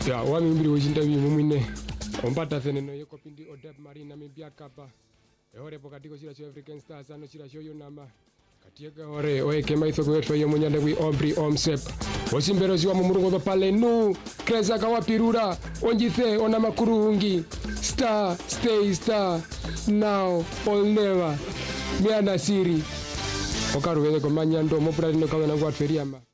ya wami mbili ujinda wimu mwine ombata theneno yeko pindi odeb marina mimbia kapa ehore pokatiko chira cho African Stars ano chira cho yonama katiega hore oeke maitho kwetwa yo munyande wi Obri Omsep osimbero ziwa mumurungo pale nu kreza kawapirura onjithe ona makurungi star stay star now or never miana siri okaruwele komanyando mopura no kawana kwa feriama